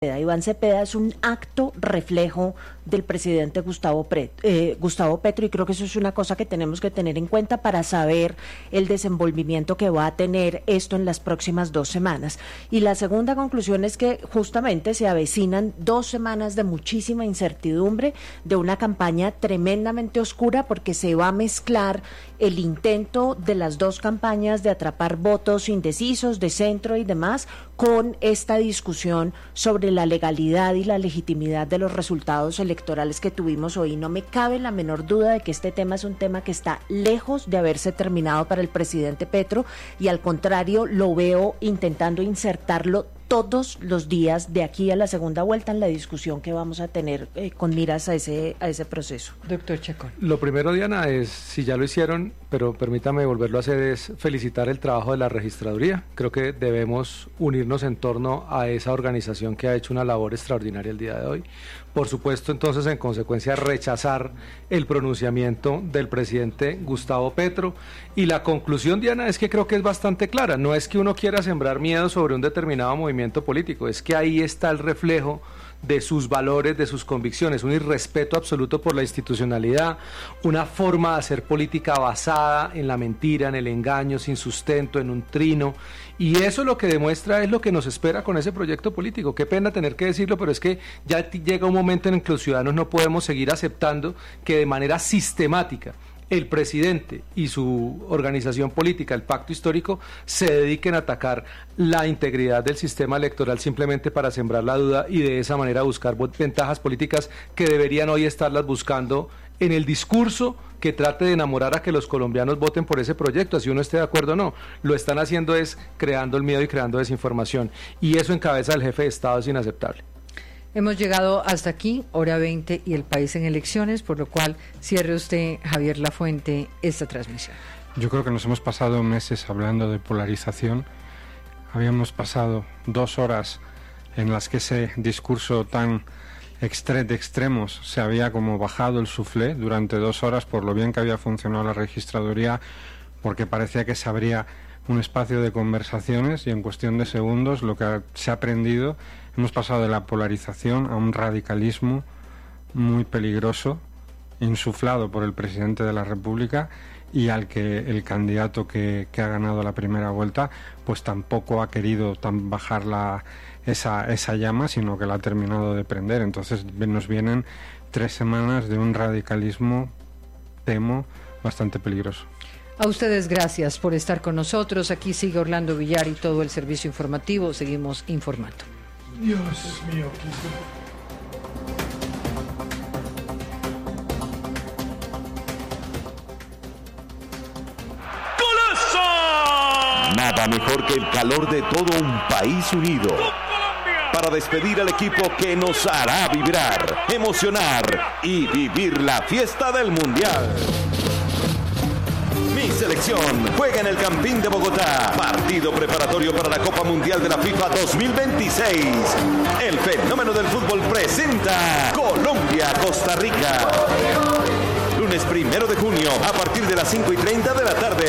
Iván Cepeda es un acto reflejo del presidente Gustavo Petro, y creo que eso es una cosa que tenemos que tener en cuenta para saber el desenvolvimiento que va a tener esto en las próximas 2 semanas. Y la segunda conclusión es que justamente se avecinan 2 semanas de muchísima incertidumbre, de una campaña tremendamente oscura, porque se va a mezclar el intento de las 2 campañas de atrapar votos indecisos de centro y demás con esta discusión sobre la legalidad y la legitimidad de los resultados electorales que tuvimos hoy. No me cabe la menor duda de que este tema es un tema que está lejos de haberse terminado para el presidente Petro, y al contrario lo veo intentando insertarlo todos los días de aquí a la segunda vuelta en la discusión que vamos a tener con miras a ese proceso. Doctor Chacón. Lo primero, Diana, es, si ya lo hicieron, pero permítame volverlo a hacer, es felicitar el trabajo de la registraduría. Creo que debemos unirnos en torno a esa organización que ha hecho una labor extraordinaria el día de hoy. Por supuesto, entonces, en consecuencia, rechazar el pronunciamiento del presidente Gustavo Petro. Y la conclusión, Diana, es que creo que es bastante clara. No es que uno quiera sembrar miedo sobre un determinado movimiento político, es que ahí está el reflejo de sus valores, de sus convicciones, un irrespeto absoluto por la institucionalidad, una forma de hacer política basada en la mentira, en el engaño, sin sustento, en un trino, y eso lo que demuestra es lo que nos espera con ese proyecto político. Qué pena tener que decirlo, pero es que ya llega un momento en el que los ciudadanos no podemos seguir aceptando que de manera sistemática el presidente y su organización política, el Pacto Histórico, se dediquen a atacar la integridad del sistema electoral simplemente para sembrar la duda y de esa manera buscar ventajas políticas que deberían hoy estarlas buscando en el discurso que trate de enamorar a que los colombianos voten por ese proyecto, así uno esté de acuerdo o no. Lo están haciendo es creando el miedo y creando desinformación, y eso en cabeza del jefe de Estado es inaceptable. Hemos llegado hasta aquí, hora 20 y el país en elecciones, por lo cual cierre usted, Javier Lafuente, esta transmisión. Yo creo que nos hemos pasado meses hablando de polarización. Habíamos pasado 2 horas en las que ese discurso tan de extremos se había como bajado el suflé durante 2 horas por lo bien que había funcionado la registraduría, porque parecía que se abría un espacio de conversaciones, y en cuestión de segundos lo que se ha aprendido, hemos pasado de la polarización a un radicalismo muy peligroso, insuflado por el presidente de la República, y al que el candidato que ha ganado la primera vuelta pues tampoco ha querido bajar esa llama, sino que la ha terminado de prender. Entonces nos vienen 3 semanas de un radicalismo, temo, bastante peligroso. A ustedes gracias por estar con nosotros. Aquí sigue Orlando Villar y todo el servicio informativo. Seguimos informando. Dios mío, ¡Golazo! Nada mejor que el calor de todo un país unido para despedir al equipo que nos hará vibrar, emocionar y vivir la fiesta del Mundial. Mi selección juega en el Campín de Bogotá. Partido preparatorio para la Copa Mundial de la FIFA 2026. El fenómeno del fútbol presenta Colombia-Costa Rica. Lunes 1 de junio a partir de las 5:30 de la tarde.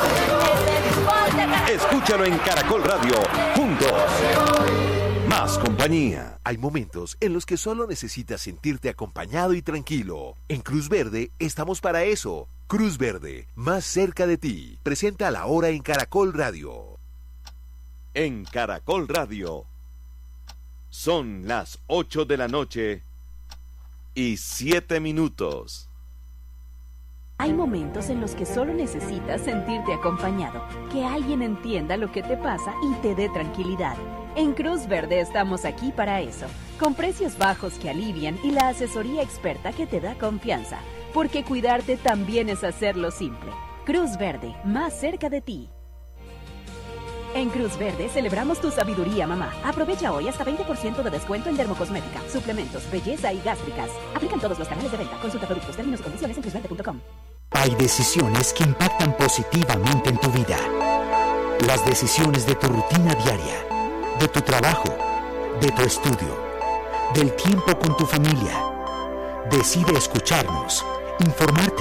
Escúchalo en Caracol Radio. Juntos. Más compañía. Hay momentos en los que solo necesitas sentirte acompañado y tranquilo. En Cruz Verde estamos para eso. Cruz Verde, más cerca de ti. Presenta La Hora en Caracol Radio. En Caracol Radio. Son las 8 de la noche y 7 minutos. Hay momentos en los que solo necesitas sentirte acompañado, que alguien entienda lo que te pasa y te dé tranquilidad. En Cruz Verde estamos aquí para eso, con precios bajos que alivian y la asesoría experta que te da confianza, porque cuidarte también es hacerlo simple. Cruz Verde, más cerca de ti. En Cruz Verde celebramos tu sabiduría, mamá. Aprovecha hoy hasta 20% de descuento en dermocosmética, suplementos, belleza y gástricas. Aplican todos los canales de venta. Consulta productos, términos y condiciones en cruzverde.com. Hay decisiones que impactan positivamente en tu vida. Las decisiones de tu rutina diaria, de tu trabajo, de tu estudio, del tiempo con tu familia. Decide escucharnos, informarte,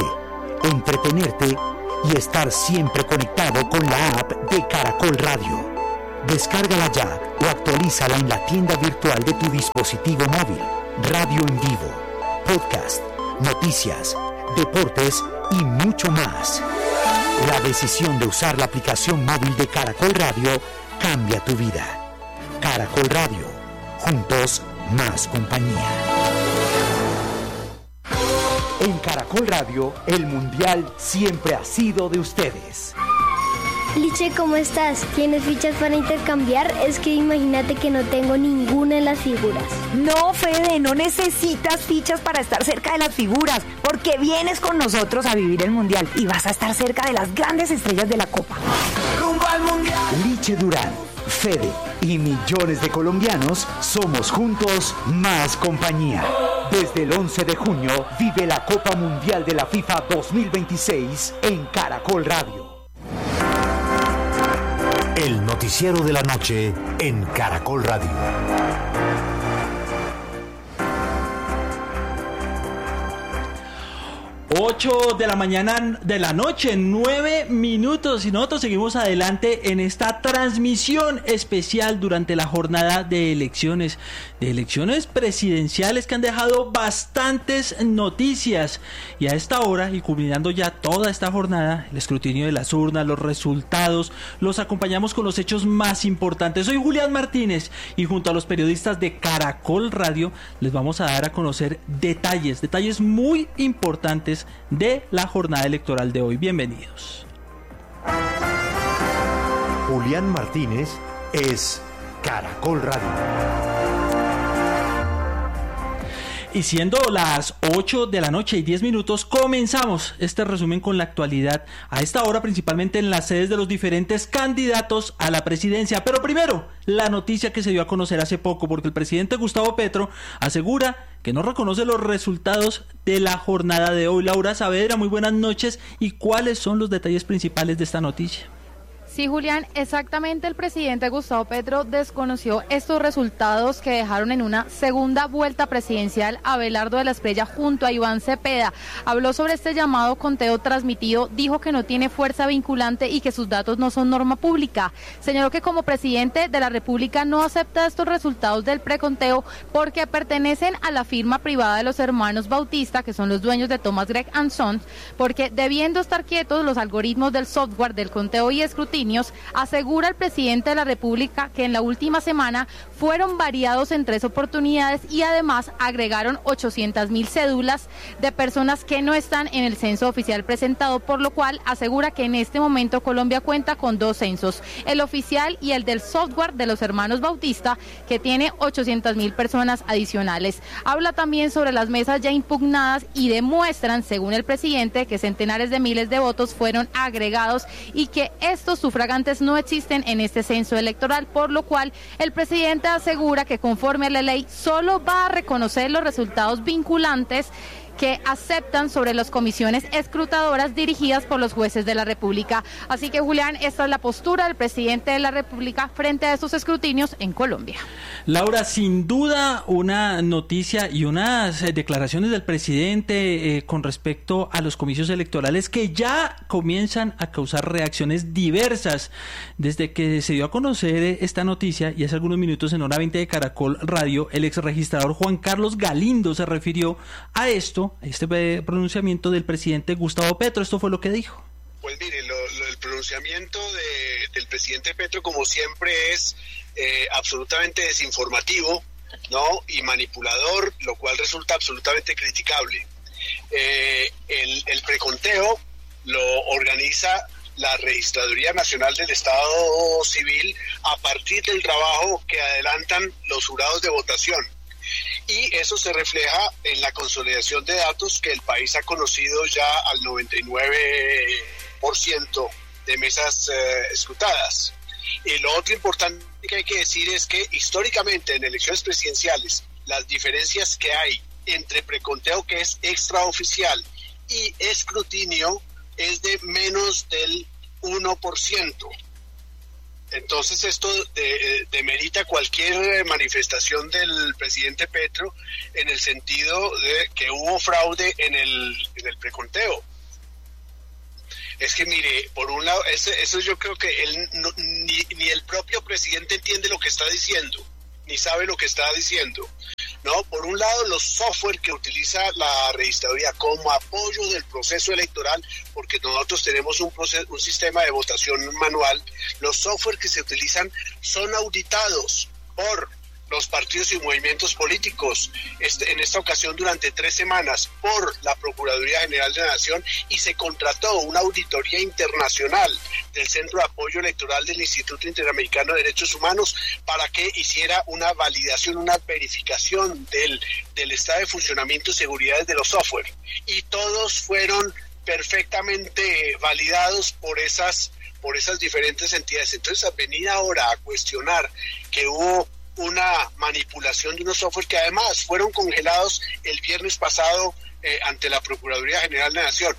entretenerte y estar siempre conectado con la app de Caracol Radio. Descárgala ya o actualízala en la tienda virtual de tu dispositivo móvil. Radio en vivo, podcast, noticias, deportes y mucho más. La decisión de usar la aplicación móvil de Caracol Radio cambia tu vida. Caracol Radio, juntos más compañía. En Caracol Radio, el Mundial siempre ha sido de ustedes. Liche, ¿cómo estás? ¿Tienes fichas para intercambiar? Es que imagínate que no tengo ninguna en las figuras. No, Fede, no necesitas fichas para estar cerca de las figuras, porque vienes con nosotros a vivir el Mundial y vas a estar cerca de las grandes estrellas de la Copa. ¡Rumbo al Mundial! Liche Durán, Fede y millones de colombianos somos juntos más compañía. Desde el 11 de junio vive la Copa Mundial de la FIFA 2026 en Caracol Radio. El noticiero de la noche en Caracol Radio. 8 de la mañana de la noche, 9 minutos, y nosotros seguimos adelante en esta transmisión especial durante la jornada de elecciones presidenciales que han dejado bastantes noticias, y a esta hora, y culminando ya toda esta jornada, el escrutinio de las urnas, los resultados, los acompañamos con los hechos más importantes. Soy Julián Martínez y junto a los periodistas de Caracol Radio les vamos a dar a conocer detalles muy importantes de la jornada electoral de hoy. Bienvenidos. Julián Martínez es Caracol Radio. Y siendo las 8 de la noche y 10 minutos, comenzamos este resumen con la actualidad a esta hora, principalmente en las sedes de los diferentes candidatos a la presidencia. Pero primero, la noticia que se dio a conocer hace poco, porque el presidente Gustavo Petro asegura que no reconoce los resultados de la jornada de hoy. Laura Saavedra, muy buenas noches. ¿Y cuáles son los detalles principales de esta noticia? Sí, Julián, exactamente, el presidente Gustavo Petro desconoció estos resultados que dejaron en una segunda vuelta presidencial a Abelardo de la Espriella junto a Iván Cepeda. Habló sobre este llamado conteo transmitido, dijo que no tiene fuerza vinculante y que sus datos no son norma pública. Señaló que como presidente de la República no acepta estos resultados del preconteo porque pertenecen a la firma privada de los hermanos Bautista, que son los dueños de Thomas Gregg & Sons, porque debiendo estar quietos los algoritmos del software del conteo y escrutinio, asegura el presidente de la República que en la última semana fueron variados en 3 oportunidades y además agregaron 800.000 cédulas de personas que no están en el censo oficial presentado, por lo cual asegura que en este momento Colombia cuenta con 2 censos, el oficial y el del software de los hermanos Bautista, que tiene 800.000 personas adicionales. Habla también sobre las mesas ya impugnadas y demuestran, según el presidente, que centenares de miles de votos fueron agregados y que estos sufragantes no existen en este censo electoral, por lo cual el presidente asegura que conforme a la ley solo va a reconocer los resultados vinculantes que aceptan sobre las comisiones escrutadoras dirigidas por los jueces de la República. Así que, Julián, esta es la postura del presidente de la República frente a estos escrutinios en Colombia. Laura, sin duda una noticia y unas declaraciones del presidente con respecto a los comicios electorales que ya comienzan a causar reacciones diversas. Desde que se dio a conocer esta noticia, y hace algunos minutos en Hora 20 de Caracol Radio, el exregistrador Juan Carlos Galindo se refirió a esto, a este pronunciamiento del presidente Gustavo Petro. Esto fue lo que dijo. Pues mire, el pronunciamiento del presidente Petro, como siempre, es absolutamente desinformativo, ¿no? Y manipulador, lo cual resulta absolutamente criticable. El preconteo lo organiza la Registraduría Nacional del Estado Civil a partir del trabajo que adelantan los jurados de votación. Y eso se refleja en la consolidación de datos que el país ha conocido ya al 99% de mesas escrutadas. Y lo otro importante que hay que decir es que históricamente en elecciones presidenciales las diferencias que hay entre preconteo, que es extraoficial, y escrutinio es de menos del 1%. Entonces esto demerita cualquier manifestación del presidente Petro en el sentido de que hubo fraude en el preconteo. Es que mire, por un lado, eso yo creo que él ni el propio presidente entiende lo que está diciendo, ni sabe lo que está diciendo. No, por un lado los software que utiliza la registraduría como apoyo del proceso electoral, porque nosotros tenemos un sistema de votación manual, los software que se utilizan son auditados por los partidos y movimientos políticos, en esta ocasión durante 3 semanas, por la Procuraduría General de la Nación, y se contrató una auditoría internacional del Centro de Apoyo Electoral del Instituto Interamericano de Derechos Humanos para que hiciera una validación, una verificación del estado de funcionamiento y seguridad de los software. Y todos fueron perfectamente validados por esas diferentes entidades. Entonces, venir ahora a cuestionar que hubo una manipulación de unos software que además fueron congelados el viernes pasado ante la Procuraduría General de la Nación.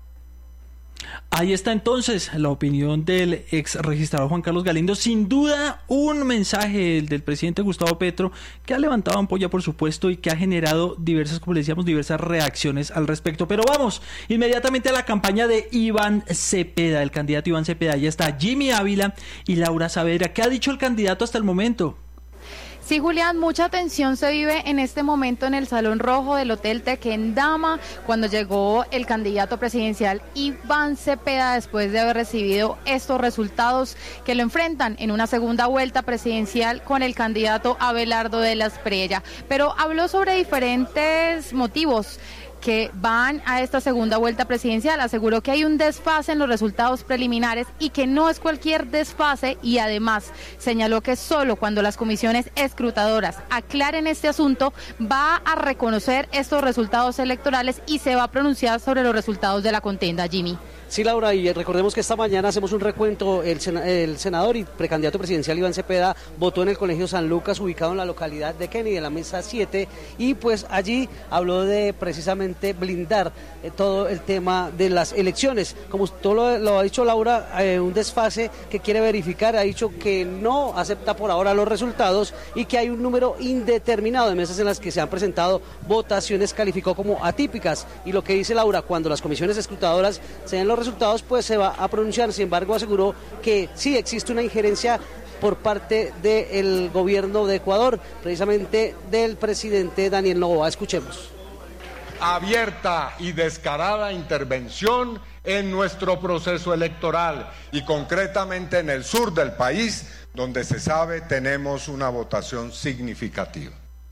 Ahí está entonces la opinión del ex registrador Juan Carlos Galindo. Sin duda un mensaje del presidente Gustavo Petro que ha levantado ampolla, por supuesto, y que ha generado diversas reacciones al respecto. Pero vamos inmediatamente a la campaña de Iván Cepeda, el candidato Iván Cepeda. Ahí está Jimmy Ávila y Laura Saavedra. ¿Qué ha dicho el candidato hasta el momento? Sí, Julián, mucha tensión se vive en este momento en el Salón Rojo del Hotel Tequendama cuando llegó el candidato presidencial Iván Cepeda después de haber recibido estos resultados que lo enfrentan en una segunda vuelta presidencial con el candidato Abelardo de la Espriella. Pero habló sobre diferentes motivos que van a esta segunda vuelta presidencial. Aseguró que hay un desfase en los resultados preliminares y que no es cualquier desfase, y además señaló que solo cuando las comisiones escrutadoras aclaren este asunto va a reconocer estos resultados electorales y se va a pronunciar sobre los resultados de la contienda. Jimmy. Sí, Laura, y recordemos que esta mañana hacemos un recuento. El senador y precandidato presidencial Iván Cepeda votó en el Colegio San Lucas, ubicado en la localidad de Kennedy, en la mesa 7, y pues allí habló de precisamente blindar todo el tema de las elecciones. Como todo lo ha dicho Laura, un desfase que quiere verificar. Ha dicho que no acepta por ahora los resultados y que hay un número indeterminado de mesas en las que se han presentado votaciones, calificó como atípicas. Y lo que dice Laura, cuando las comisiones escrutadoras se den los resultados, pues se va a pronunciar. Sin embargo, aseguró que sí existe una injerencia por parte del gobierno de Ecuador, precisamente del presidente Daniel Noboa. Escuchemos. Abierta y descarada intervención en nuestro proceso electoral y concretamente en el sur del país, donde se sabe tenemos una votación significativa.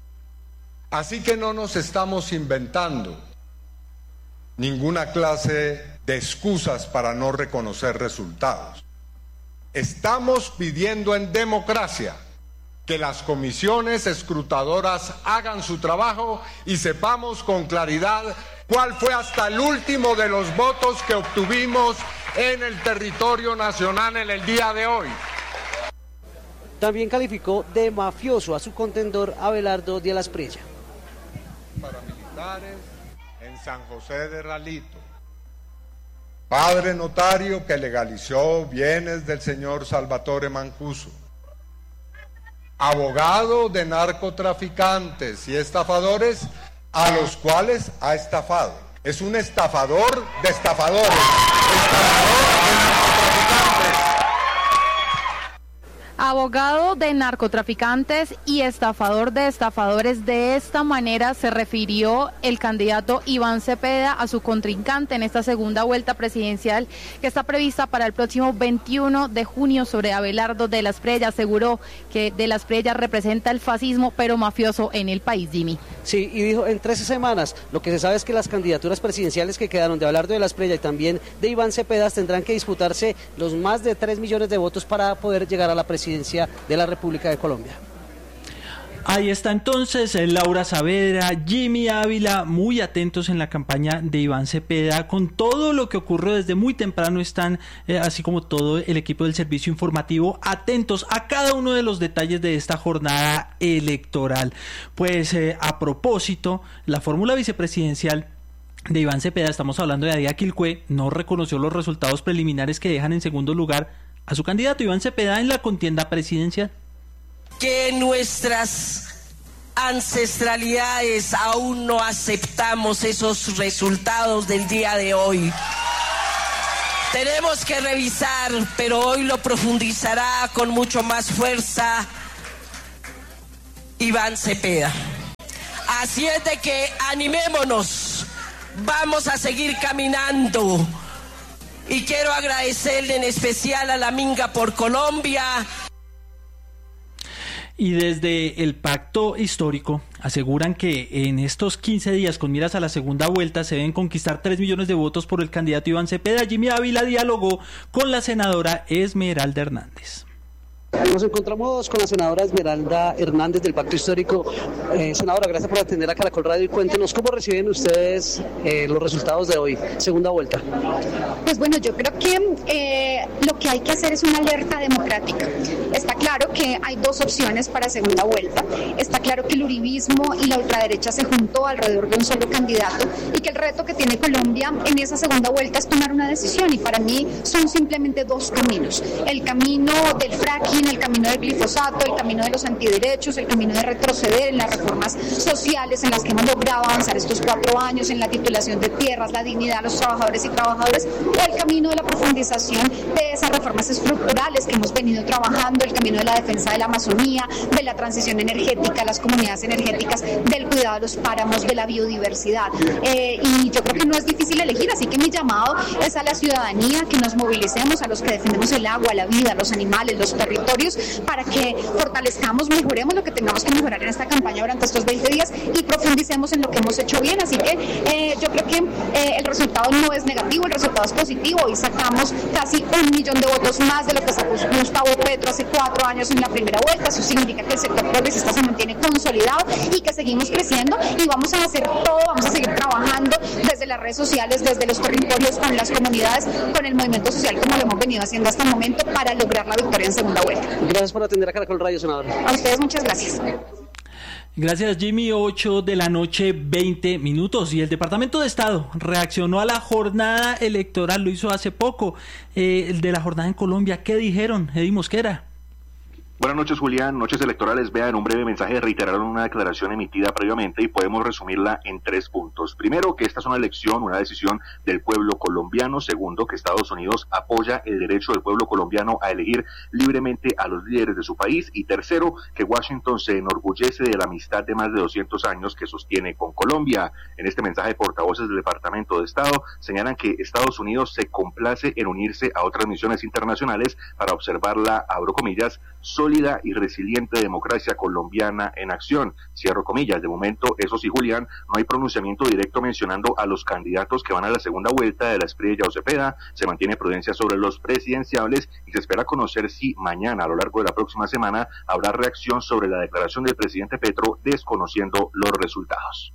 Así que no nos estamos inventando ninguna clase de excusas para no reconocer resultados. Estamos pidiendo en democracia que las comisiones escrutadoras hagan su trabajo y sepamos con claridad cuál fue hasta el último de los votos que obtuvimos en el territorio nacional en el día de hoy. También calificó de mafioso a su contendor Abelardo de la Espriella. Paramilitares en San José de Ralito. Padre notario que legalizó bienes del señor Salvatore Mancuso. Abogado de narcotraficantes y estafadores a los cuales ha estafado. Es un estafador de estafadores. Abogado de narcotraficantes y estafador de estafadores. De esta manera se refirió el candidato Iván Cepeda a su contrincante en esta segunda vuelta presidencial que está prevista para el próximo 21 de junio sobre Abelardo de la Espriella. Aseguró que de la Espriella representa el fascismo, pero mafioso en el país, Jimmy. Sí, y dijo, en 13 semanas, lo que se sabe es que las candidaturas presidenciales que quedaron de Abelardo de la Espriella y también de Iván Cepeda tendrán que disputarse los más de 3 millones de votos para poder llegar a la presidencia de la República de Colombia. Ahí está entonces Laura Saavedra, Jimmy Ávila, muy atentos en la campaña de Iván Cepeda. Con todo lo que ocurrió desde muy temprano están, así como todo el equipo del servicio informativo, atentos a cada uno de los detalles de esta jornada electoral. Pues a propósito, la fórmula vicepresidencial de Iván Cepeda, estamos hablando de Adia Quilcue, no reconoció los resultados preliminares que dejan en segundo lugar a su candidato Iván Cepeda en la contienda presidencial. Que nuestras ancestralidades aún no aceptamos esos resultados del día de hoy. tenemos que revisar, pero hoy lo profundizará con mucho más fuerza Iván Cepeda. Así es de que animémonos, vamos a seguir caminando. Y quiero agradecerle en especial a la Minga por Colombia. Y desde el pacto histórico aseguran que en estos 15 días con miras a la segunda vuelta se deben conquistar 3 millones de votos por el candidato Iván Cepeda. Jimmy Ávila dialogó con la senadora Esmeralda Hernández. Nos encontramos con la senadora Esmeralda Hernández del Pacto Histórico. Senadora, gracias por atender a Caracol Radio y cuéntenos cómo reciben ustedes los resultados de hoy, segunda vuelta. Pues bueno, yo creo que lo que hay que hacer es una alerta democrática. Está claro que hay dos opciones para segunda vuelta. Está claro que el uribismo y la ultraderecha se juntó alrededor de un solo candidato y que el reto que tiene Colombia en esa segunda vuelta es tomar una decisión, y para mí son simplemente dos caminos: el camino del fracking, el camino del glifosato, el camino de los antiderechos, el camino de retroceder en las reformas sociales en las que hemos logrado avanzar estos 4 años, en la titulación de tierras, la dignidad a los trabajadores y trabajadoras, o el camino de la profundización de esas reformas estructurales que hemos venido trabajando, el camino de la defensa de la Amazonía, de la transición energética, las comunidades energéticas, del cuidado de los páramos, de la biodiversidad. Y yo creo que no es difícil elegir, así que mi llamado es a la ciudadanía, que nos movilicemos, a los que defendemos el agua, la vida, los animales, los territorios, para que fortalezcamos, mejoremos lo que tengamos que mejorar en esta campaña durante estos 20 días y profundicemos en lo que hemos hecho bien. Así que yo creo que el resultado no es negativo, el resultado es positivo. Hoy sacamos casi 1 millón de votos más de lo que sacó Gustavo Petro hace 4 años en la primera vuelta. Eso significa que el sector progresista se mantiene consolidado y que seguimos creciendo, y vamos a hacer todo, vamos a seguir trabajando desde las redes sociales, desde los territorios, con las comunidades, con el movimiento social, como lo hemos venido haciendo hasta el momento, para lograr la victoria en segunda vuelta. Gracias por atender a Caracol Radio, senador. A ustedes muchas gracias. Gracias, Jimmy. 8 de la noche, 20 minutos. Y el Departamento de Estado reaccionó a la jornada electoral, lo hizo hace poco, de la jornada en Colombia. ¿Qué dijeron, Eddie Mosquera? Buenas noches, Julián. Noches electorales. Vean, un breve mensaje reiteraron una declaración emitida previamente y podemos resumirla en 3 puntos. Primero, que esta es una elección, una decisión del pueblo colombiano. Segundo, que Estados Unidos apoya el derecho del pueblo colombiano a elegir libremente a los líderes de su país. Y tercero, que Washington se enorgullece de la amistad de más de 200 años que sostiene con Colombia. En este mensaje, portavoces del Departamento de Estado señalan que Estados Unidos se complace en unirse a otras misiones internacionales para observar la, abro comillas, sólida y resiliente democracia colombiana en acción, cierro comillas. De momento, eso sí, Julián, no hay pronunciamiento directo mencionando a los candidatos que van a la segunda vuelta de la Espriella o Cepeda. Se mantiene prudencia sobre los presidenciables y se espera conocer si mañana, a lo largo de la próxima semana, habrá reacción sobre la declaración del presidente Petro, desconociendo los resultados.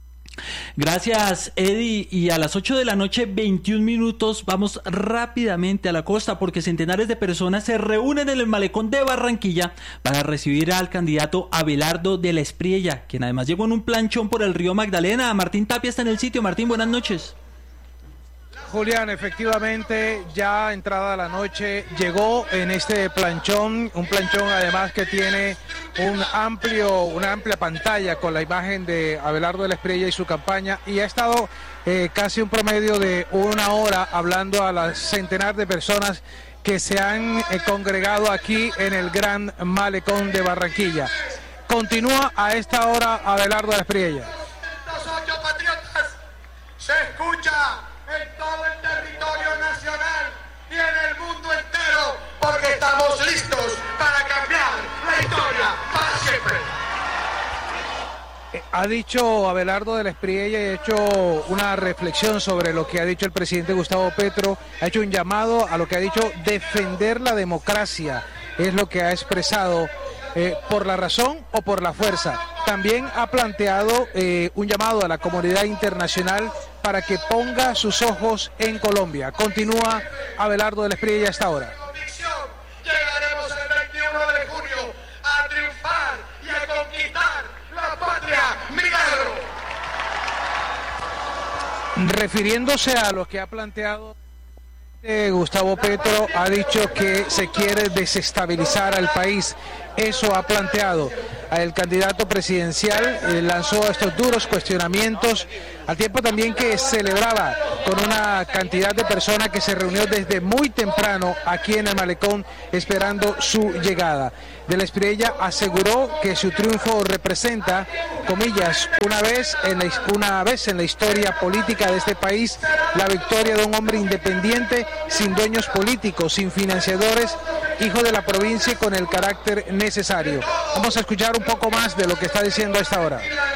Gracias, Eddie. Y a las 8 de la noche, 21 minutos, vamos rápidamente a la costa, porque centenares de personas se reúnen en el malecón de Barranquilla para recibir al candidato Abelardo de la Espriella, quien además llegó en un planchón por el río Magdalena. Martín Tapia está en el sitio. Martín, buenas noches. Julián, efectivamente, ya entrada la noche, llegó en este planchón, un planchón además que tiene una amplia pantalla con la imagen de Abelardo de la Espriella y su campaña, y ha estado casi un promedio de 1 hora hablando a las centenares de personas que se han congregado aquí en el gran malecón de Barranquilla. Continúa a esta hora Abelardo de la Espriella. Se escucha en todo el territorio nacional y en el mundo entero, porque estamos listos para cambiar la historia para siempre. Ha dicho Abelardo de la Espriella y ha hecho una reflexión sobre lo que ha dicho el presidente Gustavo Petro, ha hecho un llamado a lo que ha dicho defender la democracia, es lo que ha expresado. Por la razón o por la fuerza. También ha planteado un llamado a la comunidad internacional para que ponga sus ojos en Colombia. Continúa Abelardo de la Espriella hasta ahora. Llegaremos el 21 de junio a triunfar y a conquistar la patria milagro. Refiriéndose a lo que ha planteado Gustavo Petro, ha dicho que se quiere desestabilizar al país. Eso ha planteado. el candidato presidencial lanzó estos duros cuestionamientos, al tiempo también que celebraba con una cantidad de personas que se reunió desde muy temprano aquí en el Malecón esperando su llegada. De la Espriella aseguró que su triunfo representa, comillas, una vez en la historia política de este país, la victoria de un hombre independiente, sin dueños políticos, sin financiadores, hijo de la provincia y con el carácter necesario. Vamos a escuchar un poco más de lo que está diciendo a esta hora.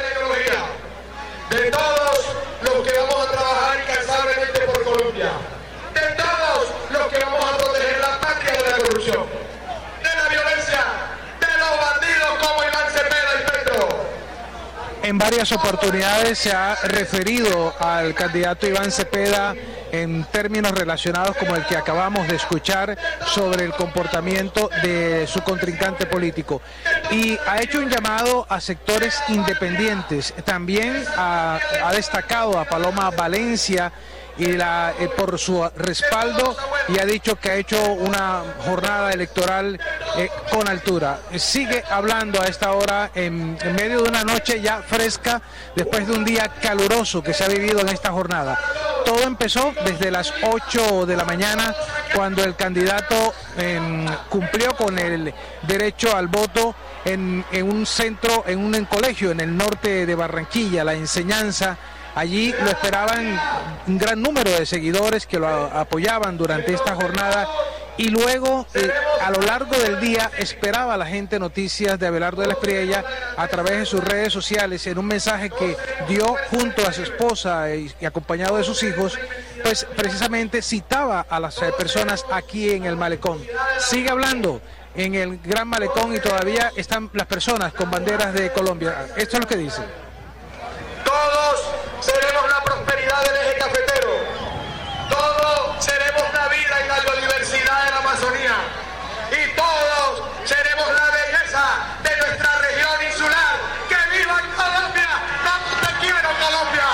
De todos los que vamos a trabajar incansablemente por Colombia, de todos los que vamos a proteger la patria de la corrupción, de la violencia, de los bandidos como Iván Cepeda y Petro. En varias oportunidades se ha referido al candidato Iván Cepeda en términos relacionados como el que acabamos de escuchar sobre el comportamiento de su contrincante político, y ha hecho un llamado a sectores independientes. También ha destacado a Paloma Valencia y por su respaldo, y ha dicho que ha hecho una jornada electoral con altura. Sigue hablando a esta hora en medio de una noche ya fresca, después de un día caluroso que se ha vivido en esta jornada. Todo empezó desde las 8 de la mañana, cuando el candidato cumplió con el derecho al voto en un centro, en un colegio en el norte de Barranquilla, La Enseñanza. Allí lo esperaban un gran número de seguidores que lo apoyaban durante esta jornada, y luego a lo largo del día esperaba la gente noticias de Abelardo de la Espriella a través de sus redes sociales, en un mensaje que dio junto a su esposa y acompañado de sus hijos. Pues precisamente citaba a las personas aquí en el Malecón. Sigue hablando en el Gran Malecón y todavía están las personas con banderas de Colombia. Esto es lo que dice. Todos seremos la prosperidad del eje cafetero. Todos seremos la vida y la biodiversidad de la Amazonía. Y todos seremos la belleza de nuestra región insular. ¡Que viva Colombia! ¡No te quiero, Colombia!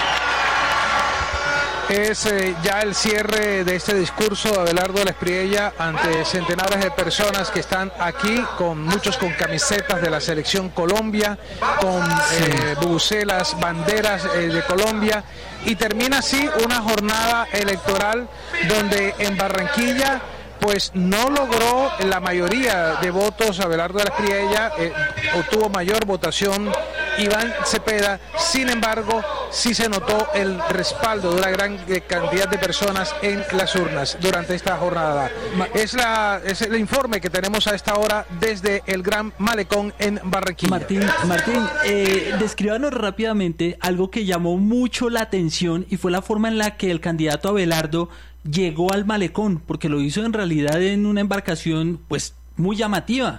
Es ya el cierre de este discurso de Abelardo de la Espriella ante centenares de personas que están aquí, muchos con camisetas de la selección Colombia, con bubucelas, banderas de Colombia, y termina así una jornada electoral donde en Barranquilla pues no logró la mayoría de votos Abelardo de la Espriella, obtuvo mayor votación Iván Cepeda. Sin embargo, sí se notó el respaldo de una gran cantidad de personas en las urnas durante esta jornada. Es el informe que tenemos a esta hora desde el Gran Malecón en Barranquilla. Martín, descríbanos rápidamente algo que llamó mucho la atención, y fue la forma en la que el candidato Abelardo llegó al Malecón, porque lo hizo en realidad en una embarcación pues muy llamativa.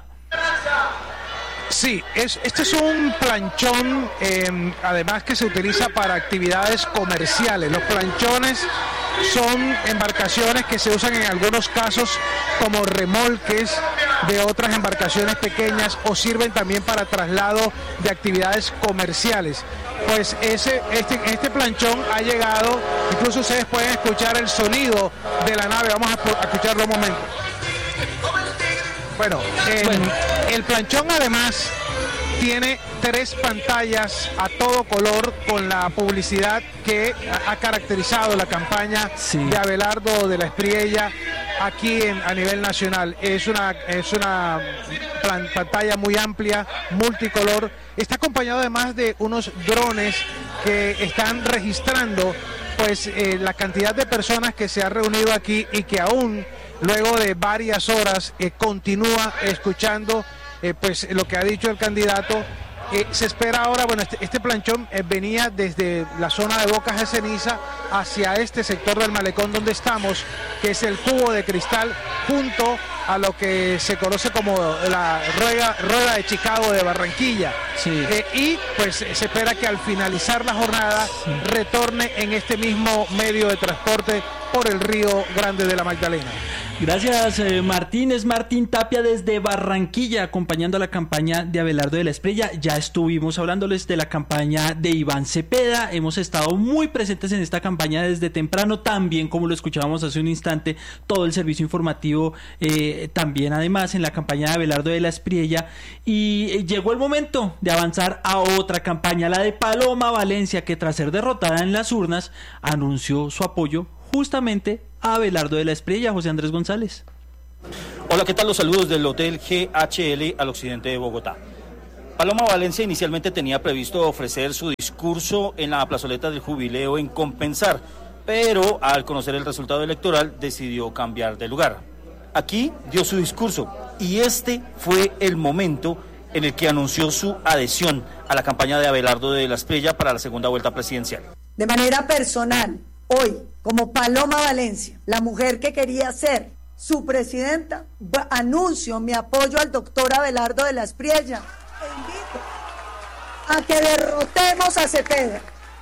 Sí, este es un planchón, además que se utiliza para actividades comerciales. Los planchones son embarcaciones que se usan en algunos casos como remolques de otras embarcaciones pequeñas, o sirven también para traslado de actividades comerciales. Pues este planchón ha llegado, incluso ustedes pueden escuchar el sonido de la nave. Vamos a escucharlo un momento. Bueno, el planchón además tiene 3 pantallas a todo color con la publicidad que ha caracterizado la campaña de Abelardo de la Espriella aquí a nivel nacional. Es una pantalla muy amplia, multicolor. Está acompañado además de unos drones que están registrando pues la cantidad de personas que se ha reunido aquí, y que aún luego de varias horas continúa escuchando pues lo que ha dicho el candidato. Se espera ahora, bueno, este planchón venía desde la zona de Bocas de Ceniza hacia este sector del Malecón donde estamos, que es el cubo de cristal, junto a lo que se conoce como la rueda de Chicago de Barranquilla. Y pues se espera que al finalizar la jornada retorne en este mismo medio de transporte por el Río Grande de la Magdalena. Gracias, Martín. Es Martín Tapia desde Barranquilla, acompañando a la campaña de Abelardo de la Espriella. Ya estuvimos hablándoles de la campaña de Iván Cepeda. Hemos estado muy presentes en esta campaña desde temprano, también como lo escuchábamos hace un instante, todo el servicio informativo, también además en la campaña de Abelardo de la Espriella. Y llegó el momento de avanzar a otra campaña, la de Paloma Valencia, que tras ser derrotada en las urnas, anunció su apoyo justamente a Abelardo de la Espriella. José Andrés González. Hola, ¿qué tal? Los saludos del Hotel GHL al occidente de Bogotá. Paloma Valencia inicialmente tenía previsto ofrecer su discurso en la plazoleta del Jubileo en Compensar, pero al conocer el resultado electoral decidió cambiar de lugar. Aquí dio su discurso y este fue el momento en el que anunció su adhesión a la campaña de Abelardo de la Espriella para la segunda vuelta presidencial. De manera personal, hoy, como Paloma Valencia, la mujer que quería ser su presidenta, anuncio mi apoyo al doctor Abelardo de la Espriella e invito a que derrotemos a Cepeda,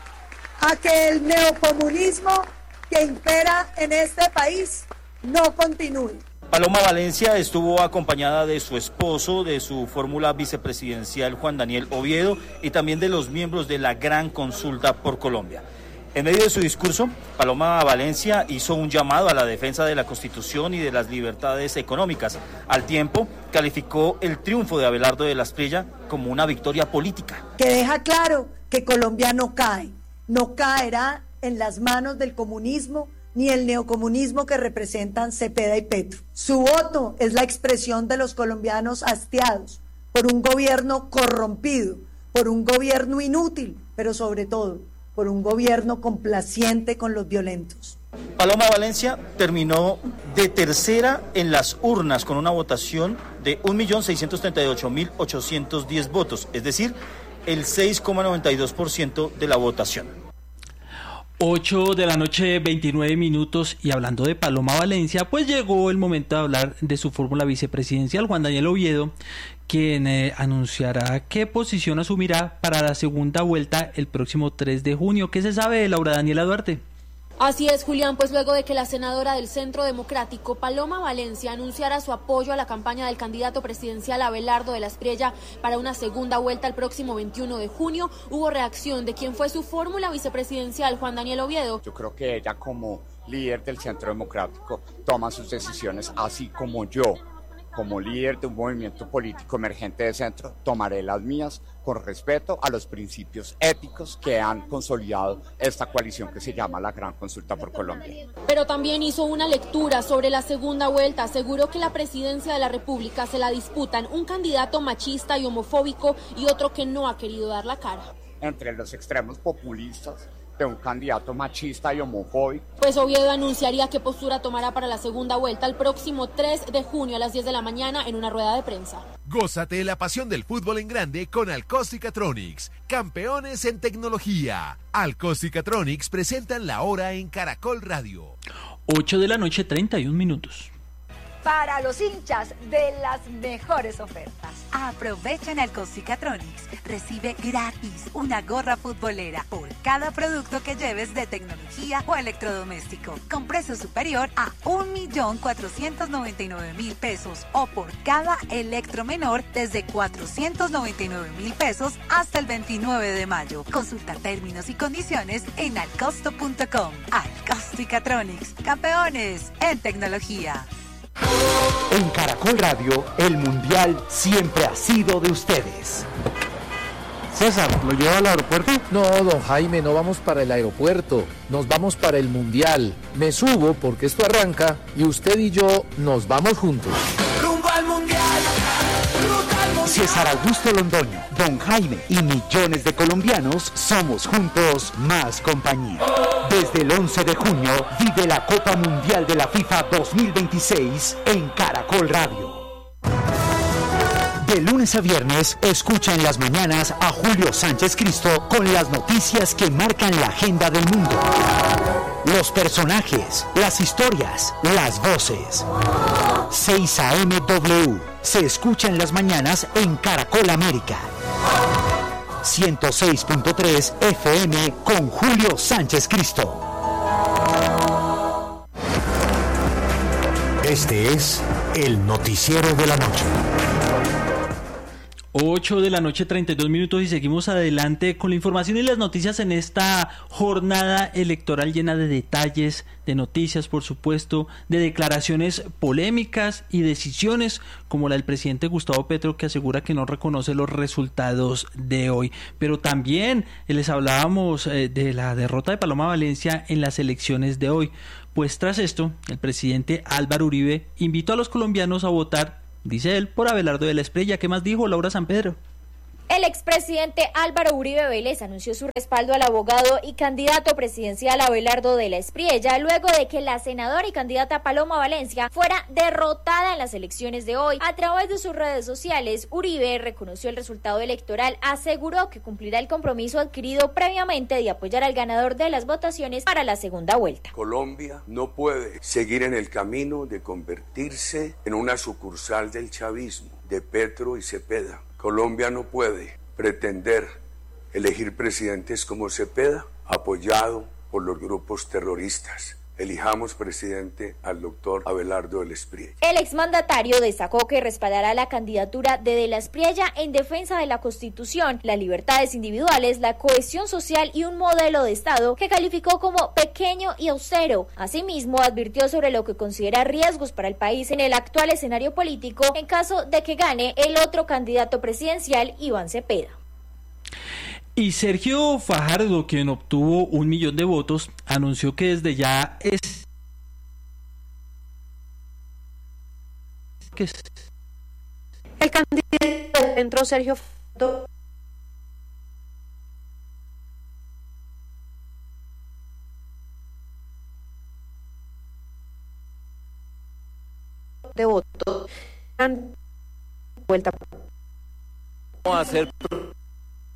a que el neocomunismo que impera en este país no continúe. Paloma Valencia estuvo acompañada de su esposo, de su fórmula vicepresidencial Juan Daniel Oviedo y también de los miembros de la Gran Consulta por Colombia. En medio de su discurso, Paloma Valencia hizo un llamado a la defensa de la Constitución y de las libertades económicas. Al tiempo, calificó el triunfo de Abelardo de la Espriella como una victoria política. Que deja claro que Colombia no cae, no caerá en las manos del comunismo ni el neocomunismo que representan Cepeda y Petro. Su voto es la expresión de los colombianos hastiados por un gobierno corrompido, por un gobierno inútil, pero sobre todo por un gobierno complaciente con los violentos. Paloma Valencia terminó de tercera en las urnas con una votación de 1.638.810 votos, es decir, el 6,92% de la votación. 8 de la noche, 29 minutos, y hablando de Paloma Valencia, pues llegó el momento de hablar de su fórmula vicepresidencial, Juan Daniel Oviedo, quien anunciará qué posición asumirá para la segunda vuelta el próximo 3 de junio. ¿Qué se sabe de Laura Daniela Duarte? Así es, Julián, pues luego de que la senadora del Centro Democrático, Paloma Valencia, anunciara su apoyo a la campaña del candidato presidencial Abelardo de la Espriella para una segunda vuelta el próximo 21 de junio, hubo reacción de quien fue su fórmula vicepresidencial, Juan Daniel Oviedo. Yo creo que ella, como líder del Centro Democrático, toma sus decisiones, así como yo, como líder de un movimiento político emergente de centro, tomaré las mías con respeto a los principios éticos que han consolidado esta coalición que se llama la Gran Consulta por Colombia. Pero también hizo una lectura sobre la segunda vuelta. Aseguró que la presidencia de la República se la disputan un candidato machista y homofóbico y otro que no ha querido dar la cara. Entre los extremos populistas de un candidato machista y homofóbico. Pues Oviedo anunciaría qué postura tomará para la segunda vuelta el próximo 3 de junio a las 10 de la mañana en una rueda de prensa. Gózate la pasión del fútbol en grande con Alcóstica-Tronics, campeones en tecnología. Alcóstica-Tronics presentan la hora en Caracol Radio. 8 de la noche, 31 minutos. Para los hinchas de las mejores ofertas. Aprovecha en Alcóstica-Tronics. Recibe gratis una gorra futbolera por cada producto que lleves de tecnología o electrodoméstico, con precio superior a 1.499.000 pesos, o por cada electro menor desde 499.000 pesos hasta el 29 de mayo. Consulta términos y condiciones en alcosto.com. Alcóstica-Tronics, campeones en tecnología. En Caracol Radio, el Mundial siempre ha sido de ustedes. César, ¿lo lleva al aeropuerto? No, don Jaime, no vamos para el aeropuerto, nos vamos para el Mundial. Me subo porque esto arranca y usted y yo nos vamos juntos. ¡Rumbo al Mundial! César Augusto Londoño, don Jaime y millones de colombianos somos juntos más compañía. Desde el 11 de junio vive la Copa Mundial de la FIFA 2026 en Caracol Radio. De lunes a viernes, escucha en las mañanas a Julio Sánchez Cristo con las noticias que marcan la agenda del mundo. Los personajes, las historias, las voces. 6 a.m. W. Se escucha en las mañanas en Caracol América. 106.3 FM con Julio Sánchez Cristo. Este es el noticiero de la noche. 8 de la noche, 32 minutos, y seguimos adelante con la información y las noticias en esta jornada electoral llena de detalles, de noticias, por supuesto, de declaraciones polémicas y decisiones como la del presidente Gustavo Petro, que asegura que no reconoce los resultados de hoy. Pero también les hablábamos de la derrota de Paloma Valencia en las elecciones de hoy. Pues tras esto, el presidente Álvaro Uribe invitó a los colombianos a votar, dice él, por Abelardo de la Espriella. ¿Qué más dijo Laura Sanpedro? El expresidente Álvaro Uribe Vélez anunció su respaldo al abogado y candidato presidencial Abelardo de la Espriella luego de que la senadora y candidata Paloma Valencia fuera derrotada en las elecciones de hoy. A través de sus redes sociales, Uribe reconoció el resultado electoral, aseguró que cumplirá el compromiso adquirido previamente de apoyar al ganador de las votaciones para la segunda vuelta. Colombia no puede seguir en el camino de convertirse en una sucursal del chavismo, de Petro y Cepeda. Colombia no puede pretender elegir presidentes como Cepeda, apoyado por los grupos terroristas. Elijamos presidente al doctor Abelardo de la Espriella. El exmandatario destacó que respaldará la candidatura de la Espriella en defensa de la Constitución, las libertades individuales, la cohesión social y un modelo de Estado que calificó como pequeño y austero. Asimismo, advirtió sobre lo que considera riesgos para el país en el actual escenario político en caso de que gane el otro candidato presidencial, Iván Cepeda. Y Sergio Fajardo, quien obtuvo 1 millón de votos, anunció que desde ya es... El candidato del centro, Sergio Fajardo, de votos. Vuelta. Vamos a hacer